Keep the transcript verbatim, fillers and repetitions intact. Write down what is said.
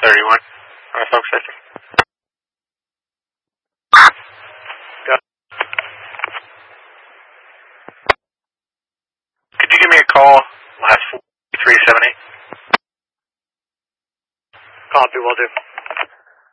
thirty-one. Uh, folks, safety. Got it. Could you give me a call? Last four three seven eight. Copy, will do.